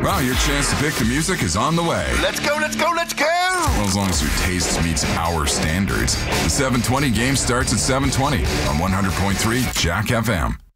Well, your chance to pick the music is on the way. Let's go, let's go, let's go! Well, as long as your taste meets our standards. The 720 game starts at 7:20 on 100.3 Jack FM.